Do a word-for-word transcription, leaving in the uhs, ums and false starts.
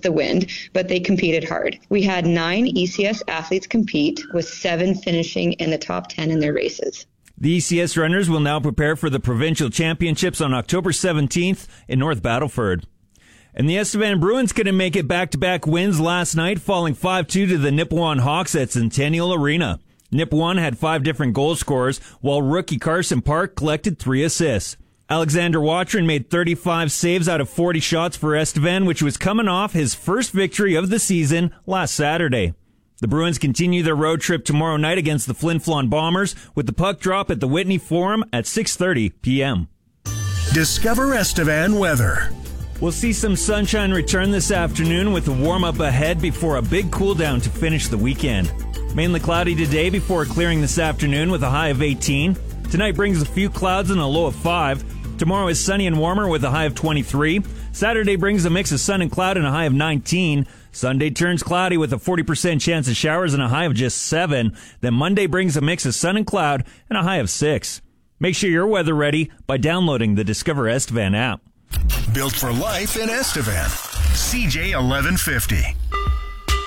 the wind, but they competed hard. We had nine E C S athletes compete, with seven finishing in the top ten in their races. The E C S runners will now prepare for the provincial championships on October seventeenth in North Battleford. And the Estevan Bruins couldn't make it back-to-back wins last night, falling five two to the Nipawin Hawks at Centennial Arena. Nipawin had five different goal scorers, while rookie Carson Park collected three assists. Alexander Watrin made thirty-five saves out of forty shots for Estevan, which was coming off his first victory of the season last Saturday. The Bruins continue their road trip tomorrow night against the Flin Flon Bombers, with the puck drop at the Whitney Forum at six thirty p.m. Discover Estevan weather. We'll see some sunshine return this afternoon with a warm-up ahead before a big cool-down to finish the weekend. Mainly cloudy today before clearing this afternoon with a high of eighteen. Tonight brings a few clouds and a low of five. Tomorrow is sunny and warmer with a high of twenty-three. Saturday brings a mix of sun and cloud and a high of nineteen. Sunday turns cloudy with a forty percent chance of showers and a high of just seven. Then Monday brings a mix of sun and cloud and a high of six. Make sure you're weather ready by downloading the Discover Estevan app. Built for life in Estevan. C J eleven fifty.